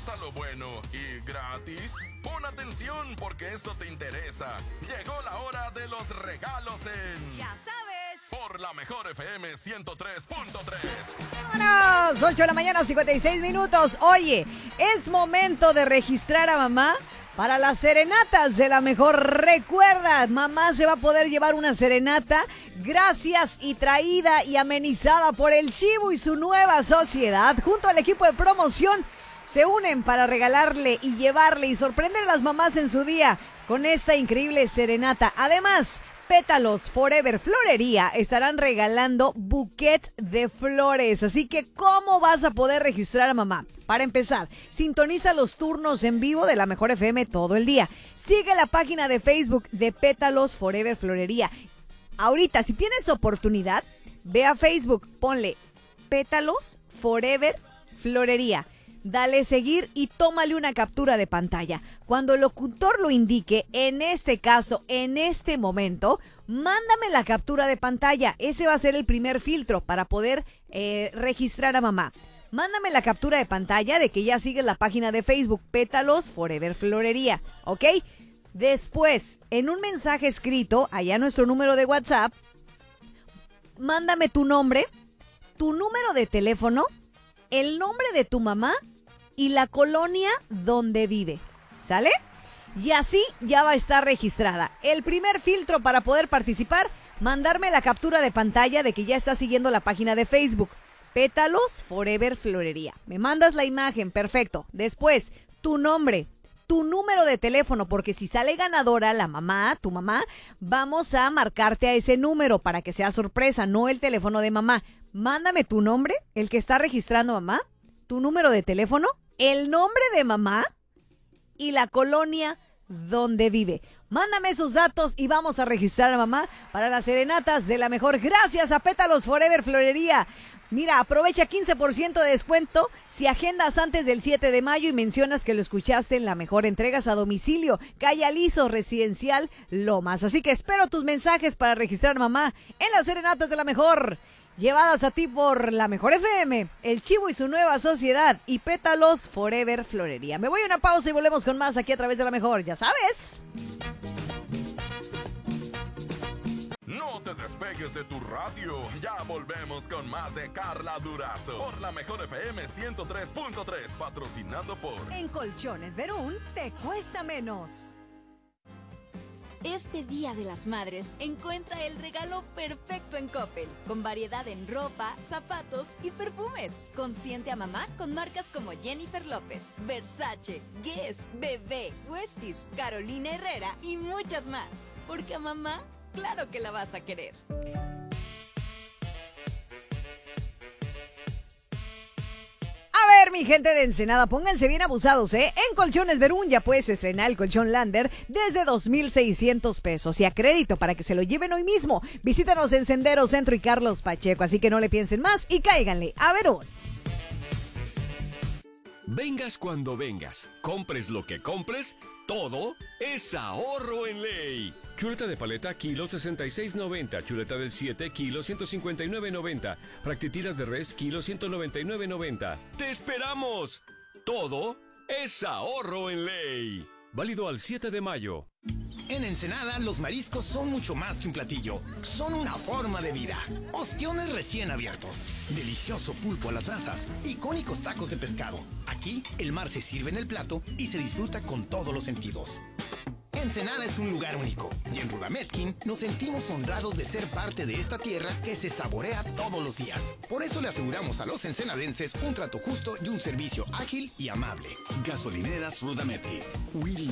gusta lo bueno y gratis? Pon atención porque esto te interesa. Llegó la hora de los regalos en... Ya sabes. Por la mejor FM 103.3. ¡Vámonos! 8 de la mañana, 56 minutos. Oye, es momento de registrar a mamá para las serenatas de la mejor. Recuerda, mamá se va a poder llevar una serenata gracias y traída y amenizada por el Chivo y su nueva sociedad. Junto al equipo de promoción se unen para regalarle y llevarle y sorprender a las mamás en su día con esta increíble serenata. Además, Pétalos Forever Florería estarán regalando buquet de flores. Así que, ¿cómo vas a poder registrar a mamá? Para empezar, sintoniza los turnos en vivo de la Mejor FM todo el día. Sigue la página de Facebook de Pétalos Forever Florería. Ahorita, si tienes oportunidad, ve a Facebook, ponle Pétalos Forever Florería. Dale seguir y tómale una captura de pantalla. Cuando el locutor lo indique, en este caso, en este momento, mándame la captura de pantalla. Ese va a ser el primer filtro para poder registrar a mamá. Mándame la captura de pantalla de que ya sigues la página de Facebook Pétalos Forever Florería, ¿ok? Después, en un mensaje escrito, allá en nuestro número de WhatsApp, mándame tu nombre, tu número de teléfono, el nombre de tu mamá y la colonia donde vive, ¿sale? Y así ya va a estar registrada. El primer filtro para poder participar, mandarme la captura de pantalla de que ya estás siguiendo la página de Facebook, Pétalos Forever Florería. Me mandas la imagen, perfecto. Después, tu nombre, tu número de teléfono, porque si sale ganadora la mamá, tu mamá, vamos a marcarte a ese número para que sea sorpresa, no el teléfono de mamá. Mándame tu nombre, el que está registrando mamá, tu número de teléfono, el nombre de mamá y la colonia donde vive. Mándame esos datos y vamos a registrar a mamá para las serenatas de la mejor. Gracias a Pétalos Forever Florería. Mira, aprovecha 15% de descuento si agendas antes del 7 de mayo y mencionas que lo escuchaste en la mejor. Entregas a domicilio, calle Aliso, Residencial Lomas. Así que espero tus mensajes para registrar a mamá en las serenatas de la mejor. Llevadas a ti por la Mejor FM, el Chivo y su nueva sociedad y Pétalos Forever Florería. Me voy a una pausa y volvemos con más aquí a través de la Mejor, ya sabes. No te despegues de tu radio. Ya volvemos con más de Carla Durazo. Por la Mejor FM 103.3. Patrocinado por... En Colchones Verún, te cuesta menos. Este Día de las Madres, encuentra el regalo perfecto en Coppel, con variedad en ropa, zapatos y perfumes. Consiente a mamá con marcas como Jennifer López, Versace, Guess, Bebé, Westies, Carolina Herrera y muchas más. Porque a mamá, claro que la vas a querer. A ver, mi gente de Ensenada, pónganse bien abusados, ¿eh? En Colchones Verún ya puedes estrenar el colchón Lander desde 2,600 pesos y a crédito para que se lo lleven hoy mismo. Visítanos en Sendero Centro y Carlos Pacheco, así que no le piensen más y cáiganle a Verún. Vengas cuando vengas, compres lo que compres, todo es ahorro en ley. Chuleta de paleta, kilo 66.90. Chuleta del 7, kilo 159.90. Fractitiras de res, kilo 199.90. ¡Te esperamos! Todo es ahorro en ley. Válido al 7 de mayo. En Ensenada, los mariscos son mucho más que un platillo. Son una forma de vida. Ostiones recién abiertos, delicioso pulpo a las brasas, icónicos tacos de pescado. Aquí, el mar se sirve en el plato y se disfruta con todos los sentidos. Ensenada es un lugar único y en Rudametkin nos sentimos honrados de ser parte de esta tierra que se saborea todos los días. Por eso le aseguramos a los ensenadenses un trato justo y un servicio ágil y amable. Gasolineras Rudametkin.